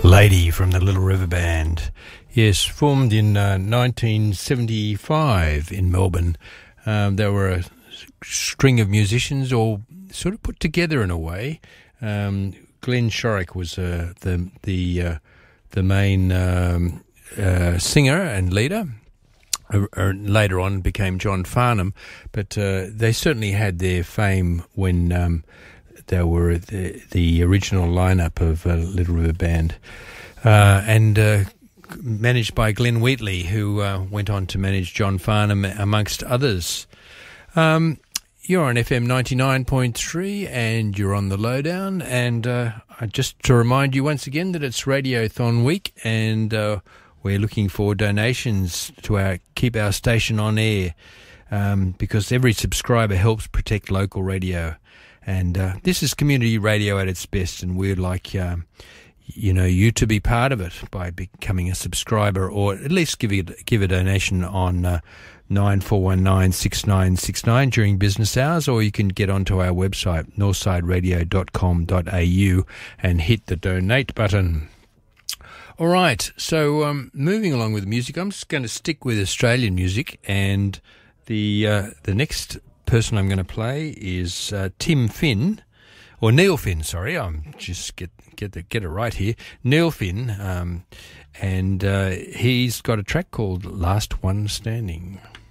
Lady from the Little River Band. Yes, formed in 1975 in Melbourne. They were a string of musicians all sort of put together in a way. Glenn Shorrock was the main singer and leader. Later on became John Farnham, but they certainly had their fame when they were the original lineup of Little River Band, and managed by Glenn Wheatley, who went on to manage John Farnham amongst others. You're on FM 99.3 and you're on the Lowdown, and just to remind you once again that it's Radiothon week, and we're looking for donations to keep our station on air, because every subscriber helps protect local radio. And this is community radio at its best, and we'd like you to be part of it by becoming a subscriber, or at least give a donation on 94196969 during business hours, or you can get onto our website northsideradio.com.au and hit the donate button. All right, so moving along with music, I'm just going to stick with Australian music, and the next person I'm going to play is Tim Finn, or Neil Finn. Sorry, I'm just get it right here. Neil Finn, and he's got a track called "Last One Standing."